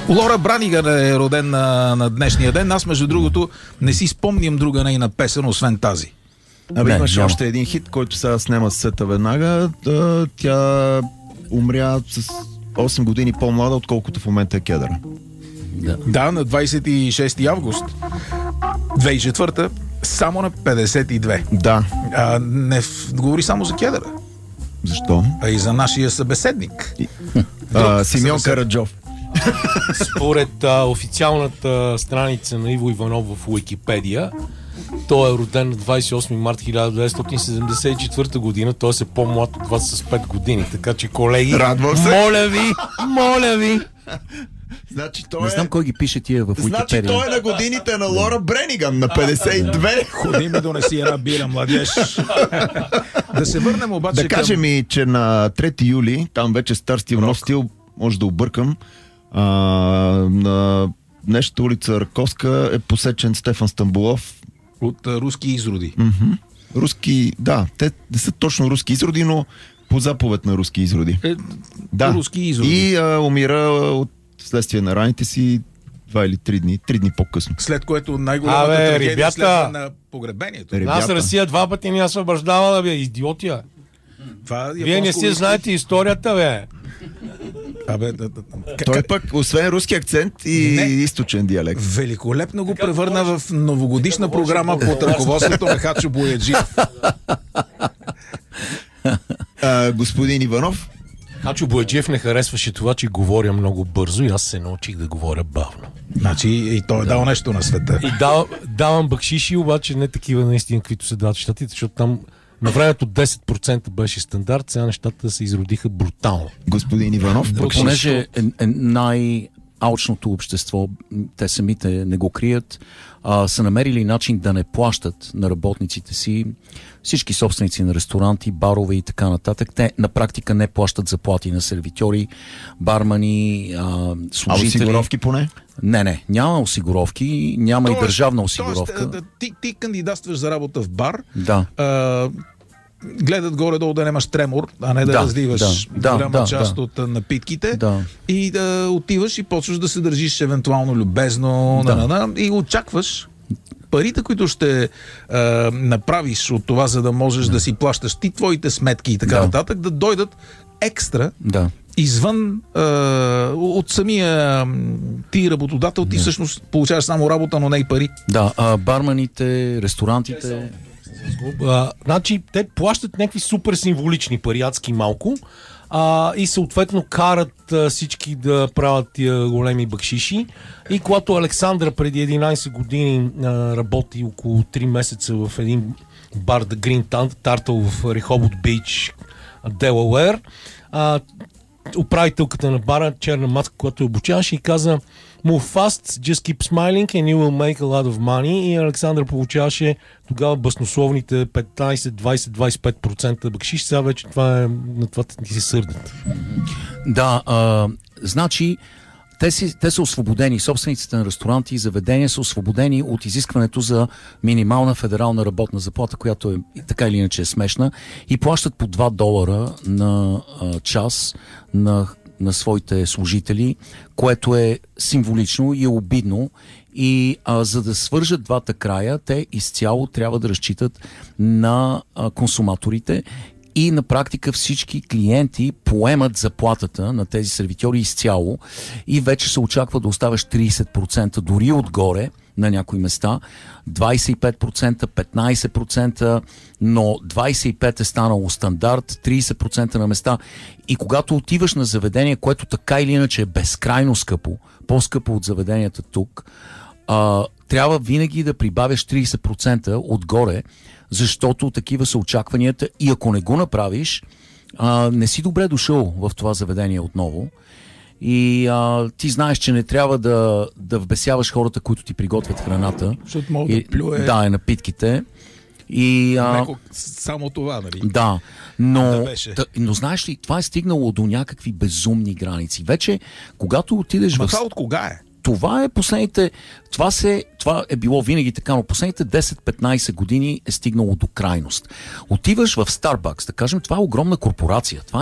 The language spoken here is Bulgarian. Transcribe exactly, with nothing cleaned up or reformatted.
Лора Браниган е роден на, на днешния ден. Аз, между другото, не си спомням друга нейна песен, освен тази. Абе, имаше няма. Още един хит, който сега снема сета веднага. Да, тя умря с осем години по-млада, отколкото в момента е кедъра. Да. да, на двадесет и шести август две хиляди и четвърта, само на петдесет и две. Да. А, не говори само за кедъра. Защо? А и за нашия събеседник. И... А, Симеон Караджов. Според а, официалната страница на Иво Иванов в Уикипедия, той е роден на двадесет и осми март хиляда деветстотин седемдесет и четвърта година, т.е. е по-млад от вас с пет години. Така че, колеги, радвам се. Моля ви, моля ви. Значи той не е... знам кой ги пише тия в Уикипедия. Значи той е на годините на Лора Брениган, на петдесет и две. Ходи ми донеси една бира, младеж. Да се върнем обаче Да към... кажем и, че на трети юли, там вече стар стил, стил, може да объркам, а, на днешната улица Раковска е посечен Стефан Стамболов. От а, руски изроди. Mm-hmm. Руски, да, те не са точно руски изроди, но по заповед на руски изроди. Е, да. Руски изроди. И а, умира от следствие на раните си два или три дни, три дни по-късно. След което най-голямата Абе, трагедия ребята, следва на погребението. Ребята. Нас Русия два пъти ни освобождавала, бе, идиотия. Това Вие не си знаете историята, бе. Абе, да, да. Той пък, освен руски акцент и не. източен диалект. Великолепно го превърна в новогодишна програма под ръководството на Хачо Бояджиев. А, господин Иванов? Хачо Бояджиев не харесваше това, че говоря много бързо и аз се научих да говоря бавно. Значи и той е дал нещо на света. И дал, давам бакшиши, обаче не такива наистина, каквито се дават в щатите, защото там на времето десет процента беше стандарт, сега нещата се изродиха брутално. Господин Иванов, понеже е, е най-алчното общество, те самите не го крият, а, са намерили начин да не плащат на работниците си, всички собственици на ресторанти, барове и така нататък. Те на практика не плащат заплати на сервитьори, бармани, а, служители. А осигуровки поне? Не, не, няма осигуровки, няма тоест, и държавна осигуровка. Тоест, ти, ти кандидатстваш за работа в бар, да. а, гледат горе-долу да нямаш тремор, а не да, да разливаш да, голяма да, част да. от напитките да. и да отиваш и почваш да се държиш евентуално любезно да. на, на, на, и очакваш парите, които ще а, направиш от това, за да можеш да, да си плащаш ти твоите сметки и така да. нататък, да дойдат екстра да. извън а, от самия ти работодател, ти да. всъщност получаваш само работа, но не и пари. Да, а барманите, ресторантите... А, значи, те плащат някакви супер символични пари, адски малко, а, и съответно карат а, всички да правят тия големи бакшиши. И когато Александра преди единадесет години а, работи около три месеца в един бар The Green Turtle в Рехобот Бич, Делауер, а, управителката на бара, черна маска, която обучаваше, и каза: Move fast, just keep smiling and you will make a lot of money. И Александър получаваше тогава баснословните петнадесет, двадесет, двадесет и пет процента бакшиш. Сега вече това е, на това ти се сърдат. Да, а, значи те, си, те са освободени, собствениците на ресторанти и заведения са освободени от изискването за минимална федерална работна заплата, която е така или иначе е смешна, и плащат по два долара на а, час на на своите служители, което е символично и е обидно. И а, за да свържат двата края, те изцяло трябва да разчитат на а, консуматорите и на практика всички клиенти поемат заплатата на тези сервитьори изцяло и вече се очаква да оставаш тридесет процента дори отгоре на някои места, двадесет и пет процента, петнадесет процента, но двадесет и пет процента е станало стандарт, тридесет процента на места. И когато отиваш на заведение, което така или иначе е безкрайно скъпо, по-скъпо от заведенията тук, а, трябва винаги да прибавяш тридесет процента отгоре, защото такива са очакванията и ако не го направиш, а, не си добре дошъл в това заведение отново. И а, ти знаеш, че не трябва да, да вбесяваш хората, които ти приготвят храната. Защото мога и, да плюе... Да, и напитките. И, а, Неко, само това, нали? Да, но, да та, но знаеш ли, това е стигнало до някакви безумни граници. Вече, когато отидеш Ама в... това от кога е? Това е последните... Това, се, това е било винаги така, но последните десет-петнадесет години е стигнало до крайност. Отиваш в Starbucks, да кажем, това е огромна корпорация. Това